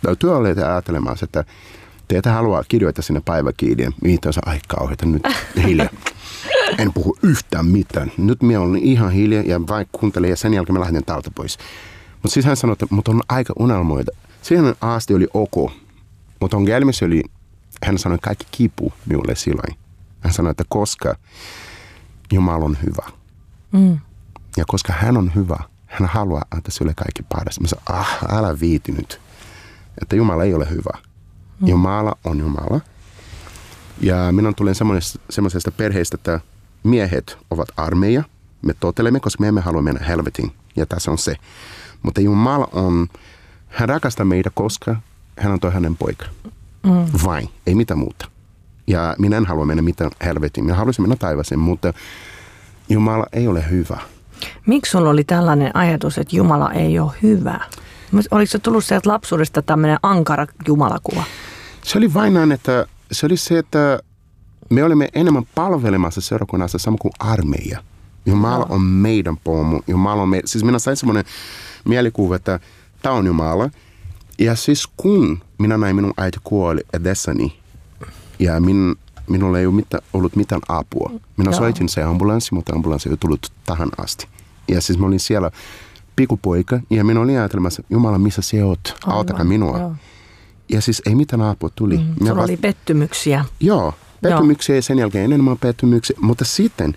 työlle ajattelemaan, että te ette halua kirjoittaa sinne päiväkirjaan. Mitä se kauheita nyt hiljaa. En puhu yhtään mitään. Nyt minä olen ihan hiljaa ja vain kuuntelen ja sen jälkeen mä lähden täältä pois. Mutta siis hän sanoi, että mut on aika unelmoida. Siihen asti oli ok. Mutta on jälmessä oli, hän sanoi kaikki kipu minulle silloin. Hän sanoi, että koska Jumala on hyvä. Ja koska hän on hyvä, hän haluaa, että se ole kaikki paras. Mä sanoin, älä viiti nyt. Että Jumala ei ole hyvä. Jumala on Jumala. Ja minä tulen semmoisesta perheestä, että miehet ovat armeija. Me totelemme, koska me emme halua mennä helvetiin. Ja tässä on se. Mutta Jumala hän rakastaa meitä, koska hän on hänen poika. Vain, ei mitään muuta. Ja minä en halua mennä mitään helvetiin. Minä haluaisin mennä taivaaseen, mutta Jumala ei ole hyvä. Miksi sulla oli tällainen ajatus, että Jumala ei ole hyvä? Oliko se tullut sieltä lapsuudesta tämmöinen ankara jumalakuva? Se oli vain näin, että se oli se, että me olemme enemmän palvelemassa seurakunnassa sama kuin armeija. Jumala on meidän pomo. Siis minä sain semmoinen mielikuva, että tämä on Jumala. Ja siis kun minä näin minun äiti kuoli edessäni ja minulla ei ollut mitään apua. Minä soitin se ambulanssi, mutta ambulanssi ei tullut tähän asti. Ja siis mä olin siellä pikkupoika ja minä olin ajatelmassa, Jumala, missä sinä oot? Autakaa minua. Joo. Ja siis ei mitään apua tuli. Sulla oli pettymyksiä. Joo, pettymyksiä ja sen jälkeen enemmän pettymyksiä. Mutta sitten,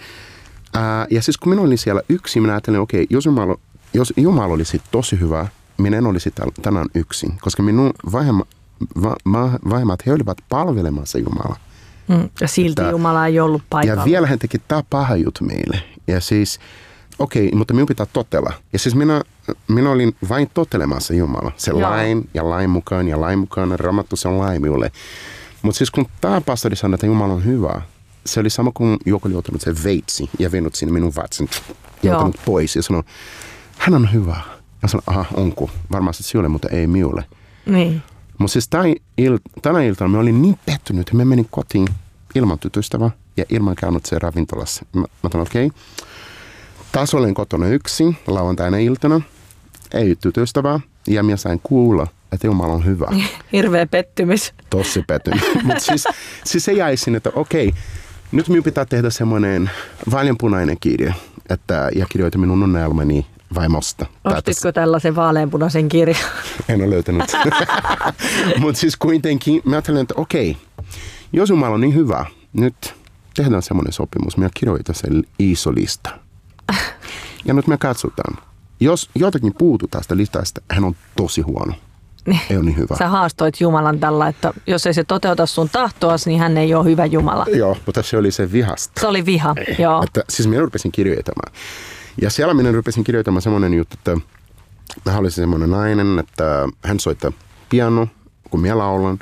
ja siis kun minä olin siellä yksin, minä ajattelin, okei, jos Jumala olisi tosi hyvä, minä en olisi tänään yksin. Koska minun vanhemmat, he olivat palvelemassa Jumalaa. Ja silti Jumala ei ollut paikalla. Ja vielä hän teki tämä paha juttu meille. Ja siis, mutta minun pitää totella. Ja siis minä olin vain totelemassa Jumala. Se lain ja lain mukaan. Raamattu se on lain minulle. Mutta siis kun tämä pastori sanoi, että Jumala on hyvä, se oli sama kuin joku oli ottanut se veitsi ja vienyt sinne minun vatsan ja ottanut pois. Ja sanoi, hän on hyvä. Ja sanoin, onko? Varmasti sinulle, mutta ei minulle. Niin. Mutta siis tänä iltana me olin niin pettynyt, että me menin kotiin ilman tytöstävää ja ilman käynyt se ravintolassa. Mä sanoin, okei. Taas olen kotona yksin lauantaina iltana, ei tytöstävää ja minä sain kuulla, että Jumala on hyvä. Hirveä pettymys. Tosi pettymys. Mutta siis se jäi sinne, että okei, nyt minun pitää tehdä semmoinen vaaleanpunainen kirja, ja kirjoita minun unelmani vaimosta. Ostitko tällaisen vaaleanpunaisen kirjan? En ole löytänyt. Mutta siis kuitenkin mä ajattelin, että okei, jos Jumala on niin hyvä, nyt tehdään semmoinen sopimus. Minä kirjoitan sen iso lista. Ja nyt me katsotaan. Jos jotakin puuttuu tästä listasta, hän on tosi huono. Ei ole niin hyvä. Sä haastoit Jumalan tällä, että jos ei se toteuta sun tahtoas, niin hän ei ole hyvä Jumala. Joo, mutta se oli se vihasta. Se oli viha, joo. Että, siis minä rupesin kirjoittamaan. Ja siellä minä rupesin kirjoittamaan semmoinen juttu, että mä olisin semmoinen nainen, että hän soittaa piano, kun minä laulan.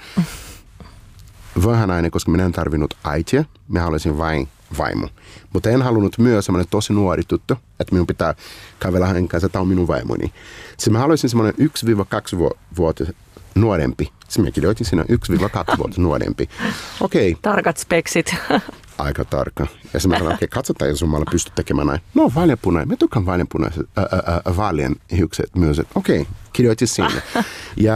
Vähän nainen, koska minä en tarvinnut äitiä. Minä haluaisin vain vaimo. Mutta en halunnut myös semmoinen tosi nuori tuttu, että minun pitää kävellä hänen kanssa, tämä on minun vaimoni. Sitten mä haluaisin semmoinen 1-2 vuotta nuorempi. Sitten mä kirjoitin siinä 1-2 vuotta nuorempi. Okei. Tarkat speksit. Aika tarkka. Ja sitten mä sanoin, katsotaan, jos Jumala pystyy tekemään näin. No, vaaleanpunainen. Me tykkään vaaleanpunaiset vaaleanhiukset myös. Okei, kirjoitin sinne. Ja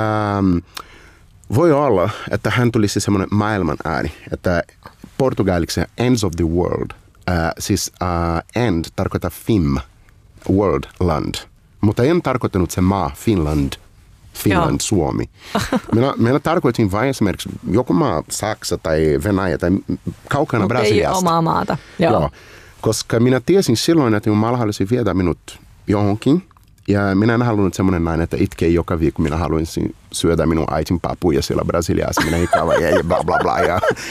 voi olla, että hän tulisi semmoinen maailman ääni, että portugaliksi ends of the world. Siis end tarkoittaa Fim, world, land. Mutta en tarkoittanut se maa, Finland, Suomi. Minä tarkoitin vain esimerkiksi joku maa, Saksa tai Venäjä tai kaukana Brasiliasta. Ei omaa maata. Joo. Koska minä tiesin silloin, että Jumala halusi viedä minut johonkin. Ja minä en halunnut semmoinen nainen, että itkee joka viikko. Minä haluaisin syödä minun äitin papuja siellä Brasiliassa. Minä ikävä ja bla bla bla.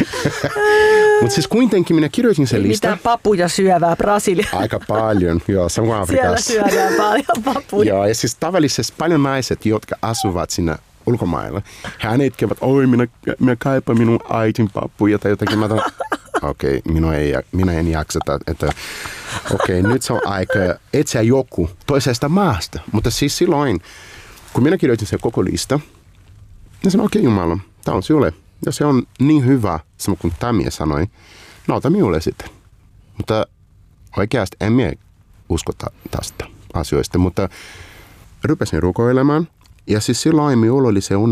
Mutta siis kuitenkin minä kirjoitin sen listan. Mitä papuja syövää Brasilia? Aika paljon, joo. Samoin Afrikassa. Siellä syödään paljon papuja. Joo, ja siis tavallisesti paljon naiset, jotka asuvat siinä ulkomailla. Hän itkevät, oi minä kaipaan minun äitin papuja tai jotakin. Mä okei, minä en jaksa, että okei, nyt se on aika etsiä joku toisesta maasta. Mutta siis silloin, kun minä kirjoitin sen koko lista, niin sanoin, okei Jumala, tämä on sinulle. Jos se on niin hyvä, sama kuin Tamia sanoi, no ota minulle sitten. Mutta oikeasti en minä usko tästä asioista, mutta rupesin rukoilemaan. Ja siis silloin minulla oli se